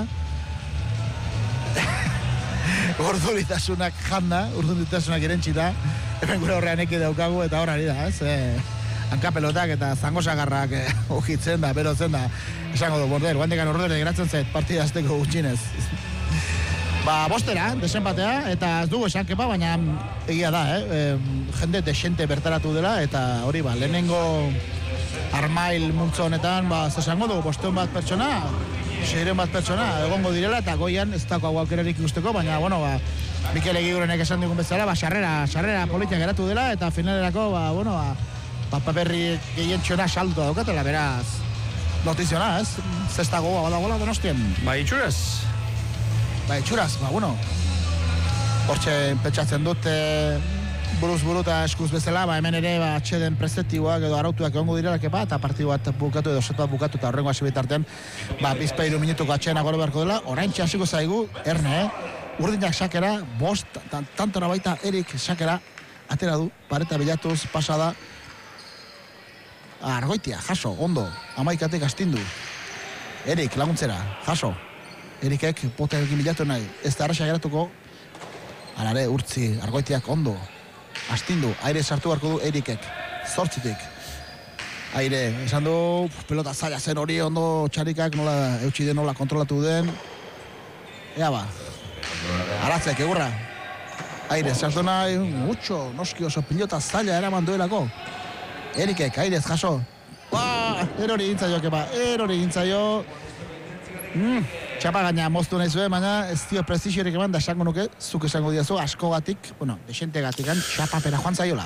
Urdulitasunak janda, urdulitasunak irentxita, hemen gure horrean eki daukagu eta horari da, ez? Eh, hankapelotak eta zangosagarrak eh, ojitzen da, berotzen da, esango du, border, guandekan urdure geratzen zait, partida azteko gutxinez. Ba, bostera, desenpatea, eta ez dugu esan kepa, baina egia da, eh? E, jende desente bertaratu dela, eta hori ba, lehenengo armail multzo honetan, ba, zesango du, bosteun bat pertsona, seiren bat pertsona, egongo direla, eta goian ez dako hau aukerarik ikusteko, baina, bueno, ba, Mikel Egigurenek esan digun bezala, ba, sarrera, sarrera politia geratu dela, eta finalerako, ba, bueno, ba, ba paperri gehien txona salduta daukatela, beraz, notiziona, ez? Zesta goa badagoela Donostien. Ba, itxuraz? Ba, itxuraz, ba, bueno, hortxe pentsatzen dut, e, buruz buruta eskuz bezala, ba, hemen ere, ba, atxeden preceptiboak edo arautuak egongo direla, kepa, eta partidu bat bukatu edo set bat bukatu, eta horrengo hasi bitartean, ba, bizpairu minutuko atxeden agoro beharko dela, orain txasiko zaigu, erne, eh? Urdinak sakera, bost, tantora baita Erik sakera, atera du, pareta bilatuz, pasada, Argoitia, jaso, ondo, amaikatek astindu. Erik, laguntzera, jaso. Erikek potearekin bilatu nahi, ez da arraxa geratuko, alare, urtzi, Argoitiak ondo, astindu, aire sartu beharko du Erikek, zortzitik. Aire, esan du, pelota zaila zen hori ondo txarikak, nola, eutxi den nola kontrolatu den. Ea ba, Aratzek, egurra. Aire, sartu nahi, mucho, noski oso pilota zaila eraman duelako. Erikek, airez, jaso. Ba, erori gintzaio, kepa, erori gintzaio. Mm, txapa gaina moztu nahi zuen, baina ez dio prestiziorik eman da esango nuke, zuk esango diazu, asko gatik, bueno, desente gatikan, txapa pera joan zaiola.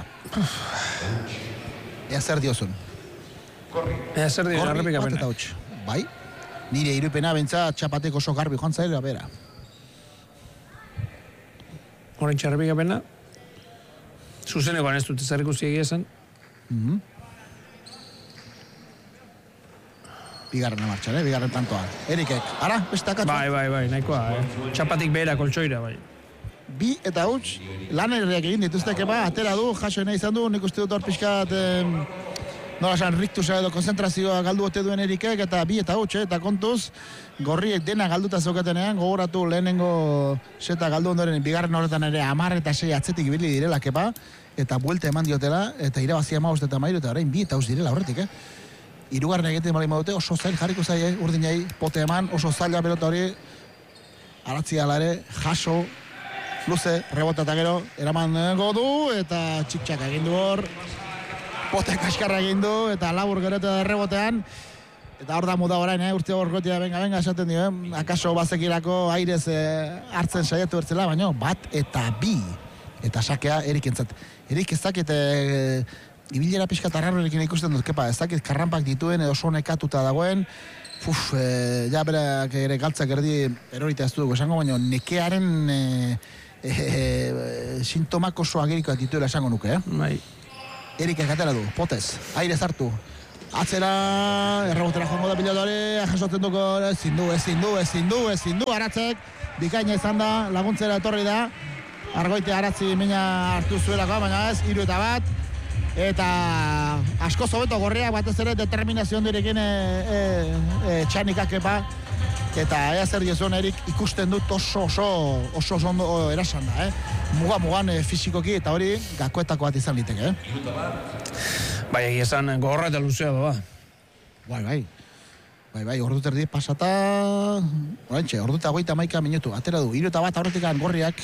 Ea zer diozun. Ea zer diozun, arrepik apena. Bai, nire irupena bentsa txapateko oso garbi joan zaiola, bera. Horain txarrepik apena, zuzenekoan ez dut ezarriko ziegia esan. Mm -hmm. Bigarren martxan, eh? Bigarren tantoa. Erikek, ara, beste akatu. Bai, bai, bai, nahikoa, eh? Txapatik behera koltsoira, bai. Bi eta huts, lan erreak egin dituzte, kepa, atera du, jaso nahi izan du, nik uste dut hor pixkat, eh, nola esan, riktusa edo konzentrazioa galdu ote duen Erikek, eta bi eta huts, eh? Eta kontuz, gorriek dena galduta zeukatenean, gogoratu lehenengo seta galdu ondoren, bigarren horretan ere amar eta sei atzetik ibili direla, kepa, eta buelta eman diotela, eta irabazia maost eta mairu, eta orain bi eta huts direla horretik, eh? Hirugarren egiten bali modute, oso zail jarriko zaie, urdinei, pote eman, oso zaila pelota hori, aratzi alare, jaso, luze, rebota eta gero, eraman godu, eta txik-txak egin du hor, pote kaskarra egin du, eta labur gero eta rebotean, eta hor da muda orain, eh? Urte hor gotia, venga, venga, esaten dio, eh? Akaso bazekirako airez eh, hartzen saiatu bertzela, baina bat eta bi, eta sakea Erik entzat. Erik ez dakit, eh, ibilera pixka tarrarrekin ikusten dut, kepa, ez dakit karrampak dituen edo oso nekatuta dagoen, uf, e, ja berak ere galtzak erdi erorita ez dugu esango, baina nekearen e, e, e, sintomak oso agerikoak dituela esango nuke, eh? Bai. Erikek atera du, potez, aire zartu, atzera, errebotera joango da pilotari, jasotzen duko, ezin du, ezin du, ezin du, ezin du, Aratzek, bikaina izan da, laguntzera etorri da, Argoite Aratzi mina hartu zuelako, baina ez, hiru eta bat, eta asko zobeto gorriak batez ere determinazio ondirekin e, e, e, txanikak epa, eta ea zer diezuen Erik ikusten dut oso oso oso oso ondo erasan da, eh? Muga mugan e, fizikoki eta hori gakoetako bat izan liteke, eh? Bai, egia esan gogorra eta luzea doa. Bai, bai. Bai, bai, ordu terdi pasata, oraintxe, ordu eta goita maika minutu, atera du, hiru eta bat aurretikan gorriak,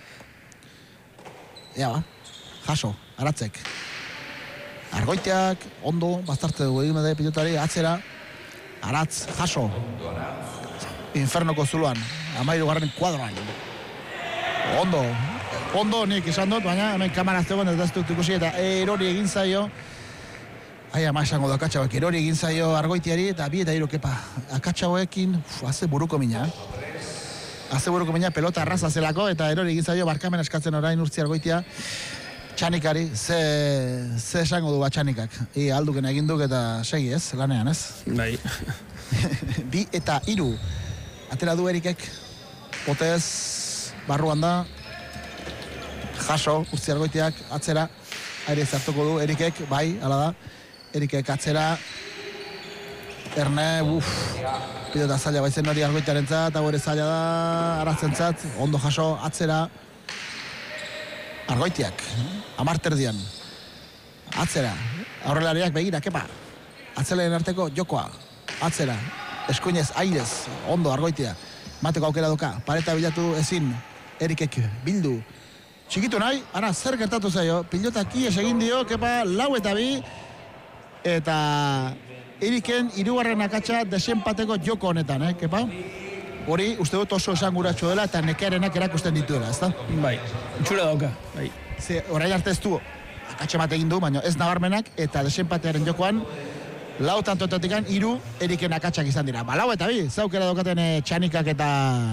ea ba, jaso, Aratzek. Argoiteak, ondo, baztarte du egin da pilotari, atzera, Aratz, jaso. Infernoko zuluan, amairu garren kuadroan. Ondo, ondo nik izan dut, baina hemen kamara zegoen ez daztuk ikusi eta erori egin zaio. Ai, ama esango da akatxauek, erori egin zaio Argoitiari eta bi eta hiru kepa. Akatxauekin, haze buruko mina. Haze buruko mina, pelota arraza zelako eta erori egin zaio barkamen eskatzen orain Urtzi Argoitia. Txanikari, ze, ze esango du bat txanikak. I, alduken egin duk eta segi ez, lanean ez. Bai. Bi eta hiru. Atera du Erikek, potez, barruan da. Jaso, Urtzi Argoitiak, atzera. Aire zartuko du Erikek, bai, ala da. Erikek atzera. Erne, uff. Pilota zaila baizen hori Argoitiaren zat, hau ere zaila da, Aratzen zat. Ondo jaso, atzera. Argoitiak, amarterdian, atzera, aurrelariak begira, kepa, atzeleen arteko jokoa, atzera, eskuinez, airez, ondo, Argoitia, mateko aukera doka, pareta bilatu ezin, Erikek bildu, txikitu nahi, ara, zer gertatu zaio, pilotak ies egin dio, kepa, lau eta bi, eta Eriken hirugarren akatsa desenpateko joko honetan, eh, kepa? Hori, uste dut oso esanguratxo dela eta nekearenak erakusten dituela, ezta? Bai, itxura dauka, bai. Ze, orain arte ez du, akatsa bat egin du, baina ez nabarmenak, eta desenpatearen jokoan, lau tantoetatik hiru Eriken akatsak izan dira. Ba, lau eta bi, zaukera daukaten e, Txanikak eta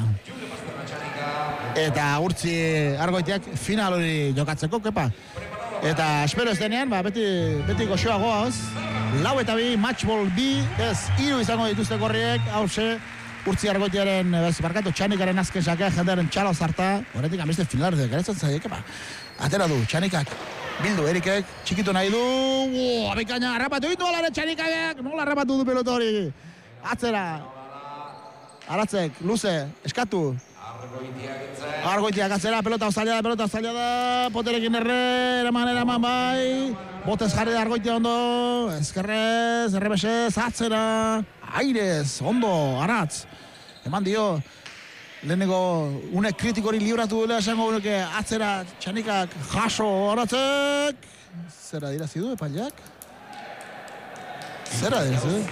eta Urtzi Argoitiak final hori jokatzeko, kepa? Eta espero ez denean, ba, beti, beti goxoa goaz, lau eta bi, matchball bi, ez, hiru izango dituzte korriek, hause, Urtzi Argoitiaren, bez, barkatu, Txanikaren azken sakea, jendearen txalo zarta, horretik amizte finalardeak, garatzen zaiek, ba, atera du, Txanikak, bildu, Erikek, txikitu nahi du, uuu, abikaina, harrapatu ditu alare Txanikak, nola harrapatu du pelota hori, atzera, Aratzek, luze, eskatu, Argoitiak atzera, pelota ozalia da, pelota ozalia da, poterekin erre, eraman, eraman bai, botez jarri da Argoitia ondo, ezkerrez, errebesez, atzera, airez, ondo, Aratz, eman dio, lehenengo une kritikori libratu dela, esango unuke atzera Txanikak jaso Aratzek, zera dirazi du, epaileak? Zera dirazi du?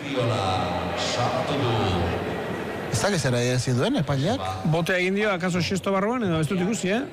Ez da gezera dirazi duen, epaileak? Bote egin dio, akaso xesto barruan, edo ez dut ikusi, eh?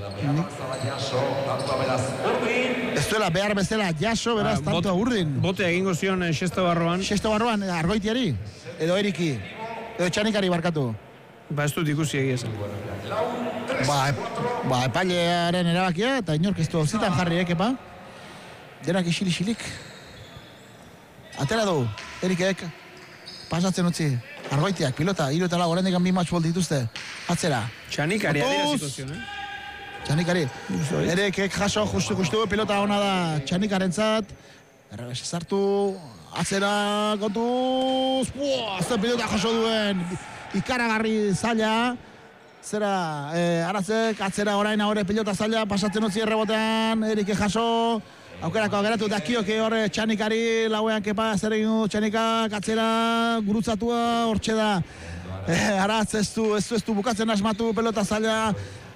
Ez duela behar bezala jaso, beraz, Ba, tanto urdin. Bote egingo zion eh, xesto barruan. Xesto barruan, Argoitiari, edo Eriki, edo Txanikari barkatu. Ba, ez dut ikusi egia esan. Ba, ba epailearen erabakia, eta inork ez du zitan jarri, ekepa. Denak isili-isilik. Atera du, Erikek, pasatzen utzi. Argoitiak, pilota, hiru eta lau, horrendik bi match ball dituzte. Atzera. Txanikari adira situazion, eh? Txanikari. Erikek jaso, justu, justu, pilota hona da Txanikarentzat. Errebes sartu, atzera, kontuz. Buah, azten pilota jaso duen. Ikaragarri zaila. Zera, eh, Aratzek, atzera orain ahore pilota zaila, pasatzen utzi errebotean, Erike jaso. Aukerako geratu dakioke horre Txanikari, lauean kepa, zer egin du Txanikak, atzera, gurutzatua, hortxe da. Eh, Aratz ez du, ez du, ez du bukatzen asmatu, pelota zaila.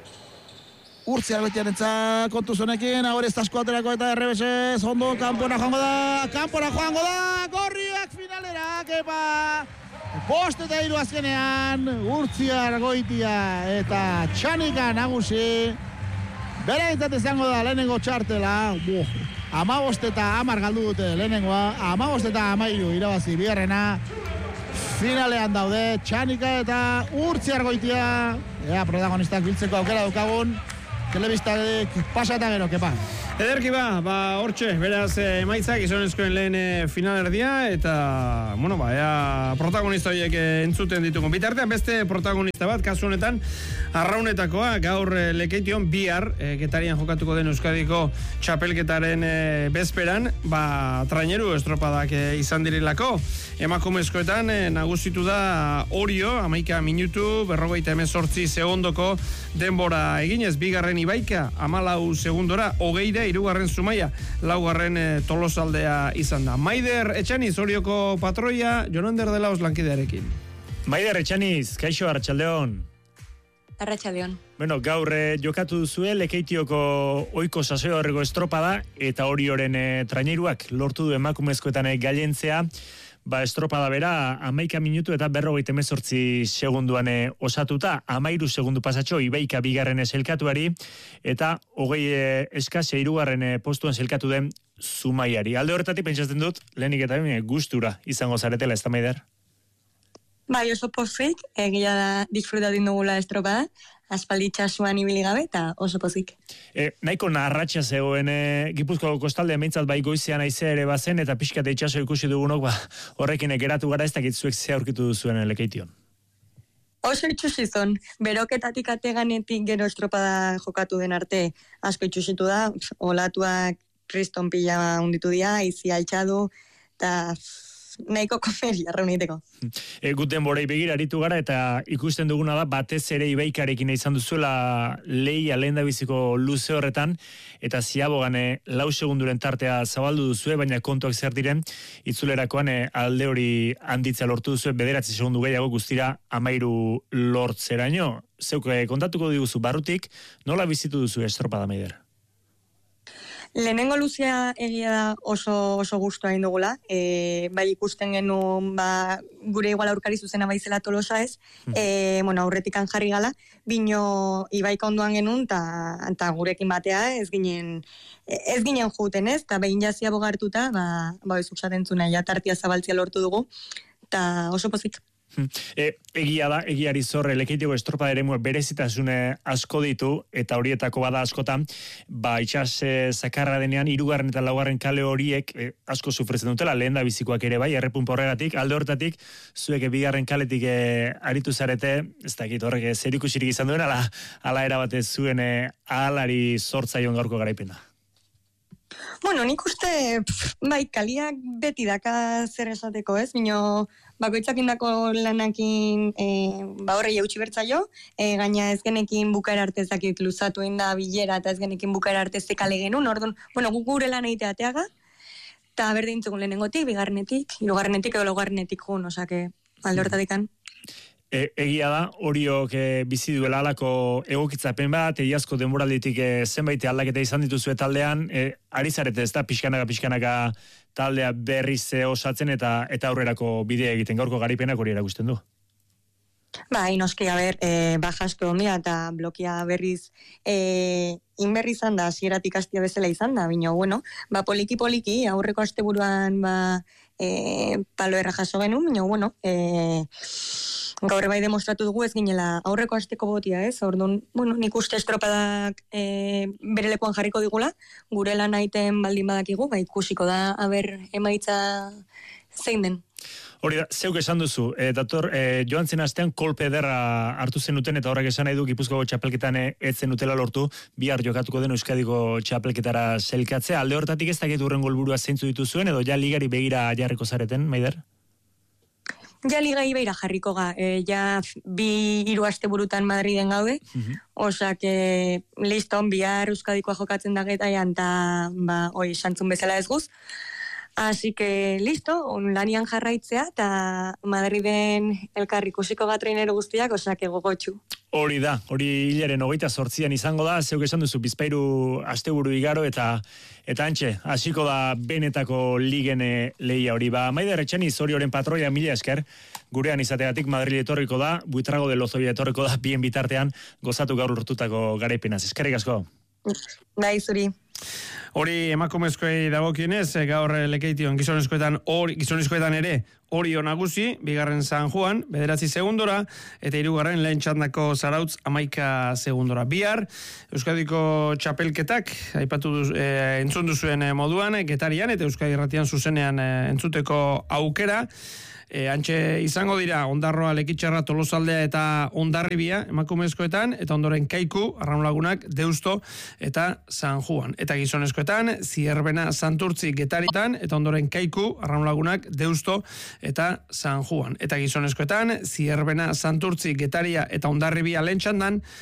Urtzi Argoitiaren entzat, kontuz honekin, ahore ez asko aterako eta errebesez, ondo, kanpora joango da, kanpora joango da, gorriak finalera, kepa. Bost eta hiru azkenean, Urtzi Argoitia eta Txanika nagusi. Bera entzat izango da lehenengo txartela, amabost eta amar galdu dute lehenengoa, amabost eta amairu irabazi bigarrena, finalean daude Txanika eta Urtzi Argoitia, ea protagonistak biltzeko aukera daukagun, telebistatik pasa eta gero, kepa. Ederki ba, ba, hortxe, beraz, eh, emaitzak izonezkoen lehen eh, finalerdia, eta, bueno, ba, ea, protagonista horiek eh, entzuten ditugun. Bitartean beste protagonista bat, kasu honetan, arraunetakoa, gaur eh, lekeition bihar, eh, Getarian jokatuko den Euskadiko txapelketaren eh, bezperan, ba, traineru estropadak eh, izan dirilako. Emakumezkoetan eh, nagusitu da Orio, amaika minutu, berrogeita hemezortzi segundoko denbora eginez, bigarren Ibaika, amalau segundora, hogeira, irugarren Zumaia, laugarren e, Tolosaldea izan da. Maider Etxaniz, Orioko patroia, Jonander de Laos lankidearekin. Maider Etxaniz, kaixo, Arratsaldeon. Arratsaldeon. Bueno, gaur eh, jokatu duzue, Lekeitioko oiko sasoi horreko estropada, eta Orioren eh, traineruak lortu du emakumezkoetan eh, gailentzea. Ba, estropada bera, amaika minutu eta berrogeita hemezortzi segunduan eh, osatuta, amairu segundu pasatxo, Ibaika bigarren selkatuari, eta hogei eh, eskase hirugarren eh, postuan selkatu den Zumaiari. Alde horretatik pentsatzen dut, lehenik eta eh, gustura izango zaretela, ez da, Maider? Bai, oso pozik, egia da disfrutatin dugula estropada, aspaldi txasuan ibili gabe eta oso pozik. E, nahiko narratxa zegoen e, Gipuzkoako kostalde meintzat bai goizean aizea ere bazen, eta pixkate itxaso ikusi dugunok, ba, horrekin geratu gara ez dakit zuek ze aurkitu duzuen Lekeition. Oso itxusizon, beroketatik ateganetik gero estropada jokatu den arte asko itxusitu da, olatuak kriston pila hunditu dira, izi altxadu, eta nahiko koferi arrauniteko. E, guten borei begira aritu gara eta ikusten duguna da batez ere Ibaikarekin izan duzuela lehia lehen da biziko luze horretan eta ziabogan e, lau segunduren tartea zabaldu duzue, baina kontuak zer diren itzulerakoan e, alde hori handitzea lortu duzue, bederatzi segundu gehiago guztira amairu lortzeraino. Zeuk e, kontatuko diguzu barrutik, nola bizitu duzu estropada, Maider? Lehenengo luzea egia da oso, oso gustu hain dugula. E, bai ikusten genuen ba, gure igual aurkari zuzena baizela Tolosa ez. E, bueno, aurretikan jarri gala. Bino Ibaika ondoan genuen eta gurekin batea ez ginen ez ginen juten ez. Eta behin jazia bogartuta, ba, ba ez uksaten zuna, ja tartia zabaltzia lortu dugu. Eta oso pozik. E, egia da, egiari zorre, lekeitiko estropada eremua berezitasune asko ditu, eta horietako bada askotan, ba, itxas e, zakarra denean, hirugarren eta laugarren kale horiek e, asko sufritzen dutela, lehen da bizikoak ere bai, errepunpo horregatik, alde hortatik, zuek bigarren kaletik e, aritu zarete, ez dakit horrek zer ikusirik izan duen, ala, ala erabatez zuen e, ahalari sortzaion gaurko garaipena. Bueno, nik uste, pff, bai, kaliak beti daka zer esateko ez, bino bakoitzak indako lanakin e, ba horre jautsi bertzaio, e, gaina ez genekin bukaera arte ezakit luzatu inda bilera eta ez genekin bukaera arte ez kale genuen, orduan, bueno, guk gure lan egitea teaga, eta berdin txukun lehenengotik, bigarrenetik, hirugarrenetik edo laugarrenetik jun, osake, alde hortatikan. E, egia da, horiok e, bizi duela alako egokitzapen bat, egiazko denboralditik e, zenbait aldaketa izan dituzue taldean, e, ari zarete ez da, pixkanaka, pixkanaka taldea berriz e, osatzen eta eta aurrerako bidea egiten gaurko garaipenak hori erakusten du. Ba, inoski, a ber, e, baja asko ondia eta blokia berriz e, inberri izan da, hasieratik hastia bezala izan da, bino, bueno, ba, poliki-poliki, aurreko asteburuan, ba, e, palo erra jaso genuen, bino, bueno, e, gaur bai demostratu dugu ez ginela aurreko asteko botia, ez? Orduan, bueno, nik uste estropadak e, bere lekuan jarriko digula, gure lan aiten baldin badakigu, ba ikusiko da, aber emaitza zein den. Hori da, zeuk esan duzu, e, dator, e, joan zen astean kolpe ederra hartu zenuten eta horrek esan nahi du Gipuzkoako txapelketan ez zenutela lortu, bihar jokatuko den Euskadiko txapelketara selkatzea. Alde hortatik ez dakit hurrengo helburua zeintzu dituzuen edo ja ligari begira jarriko zareten, Maider? Ja ligai beira jarriko ga, e, ja bi hiru asteburutan Madriden gaude, uh-huh. Osak, e, liston, bihar Euskadikoa jokatzen dagetaian, eta, ba, oi, santzun bezala ez guz. Así que, listo, on lanian jarraitzea, eta Madriden elkarri ikusiko gatreinero guztiak, osak egogotxu. Hori da, hori hilaren hogeita sortzian izango da, zeuk esan duzu bizpairu asteburu igaro, eta eta antxe, hasiko da benetako ligen lehia hori. Ba, Maider Etxeniz hori horren patroia mila esker, gurean izategatik Madrid etorriko da, Buitrago de Lozoia etorriko da, bien bitartean gozatu gaur lortutako garaipenaz. Eskerrik asko. Bai, zuri. Hori emakumezkoei dagokienez, gaur Lekeition gizonezkoetan hori gizonezkoetan ere Orio nagusi, bigarren San Juan, bederatzi segundora, eta hirugarren lehen txandako Zarautz amaika segundora. Bihar, Euskadiko txapelketak, aipatu duz, e, entzun duzuen moduan, Getarian, eta Euskadi Irratian zuzenean e, entzuteko aukera. E, antxe izango dira Ondarroa, Lekitxarra, Tolosaldea eta Hondarribia emakumezkoetan, eta ondoren Kaiku, Arraunlagunak, Deusto eta San Juan. Eta gizonezkoetan, Zierbena, Santurtzi, Getaritan, eta ondoren Kaiku, Arraunlagunak, Deusto eta San Juan. Eta gizonezkoetan, Zierbena, Santurtzi, Getaria eta Hondarribia lehen txandan,